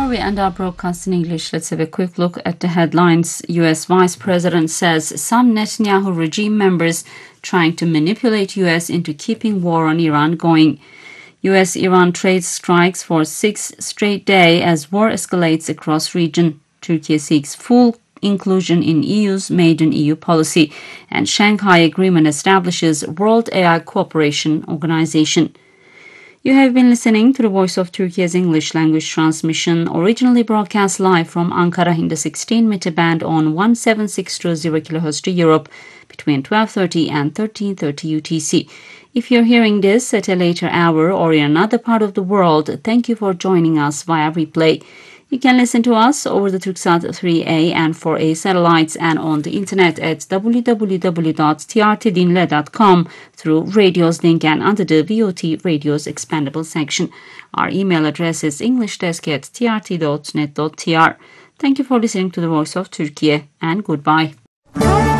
Before we end our broadcast in English, let's have a quick look at the headlines. U.S. Vice President says some Netanyahu regime members trying to manipulate U.S. into keeping war on Iran going. U.S.-Iran trade strikes for 6th straight day as war escalates across region. Turkey seeks full inclusion in EU's Made in EU policy, and Shanghai Agreement establishes World AI Cooperation Organization. You have been listening to the Voice of Turkey's English language transmission, originally broadcast live from Ankara in the 16-meter band on 17620 kHz to Europe between 12:30 and 13:30 UTC. If you're hearing this at a later hour or in another part of the world, thank you for joining us via replay. You can listen to us over the Turksat 3A and 4A satellites and on the internet at www.trtdinle.com through Radios link and under the VOT Radios expandable section. Our email address is englishdesk@trt.net.tr. Thank you for listening to the Voice of Turkey and goodbye.